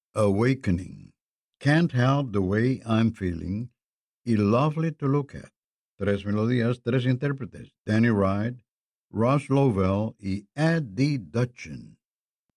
Awakening. Can't help the way I'm feeling. Y lovely to look at. Tres melodías, tres intérpretes. Danny Ride, Ross Lovell y Eddie Dutchin.